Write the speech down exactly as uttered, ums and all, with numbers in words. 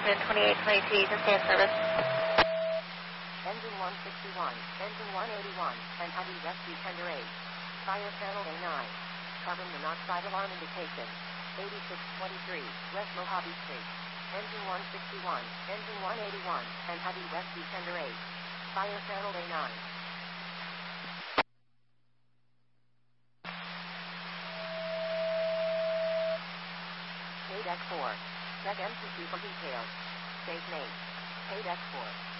engine twenty-eight twenty-two, you can stay in service. Engine one sixty-one, engine one eighty-one, and heavy rescue tender eight. Fire channel A nine. Carbon monoxide alarm indication. eighty-six twenty-three, West Mojave Street. Engine one sixty-one, engine one eighty-one, and heavy rescue tender eight. Fire channel A nine. K deck four. Check M C Q for details. Safe name. K deck four.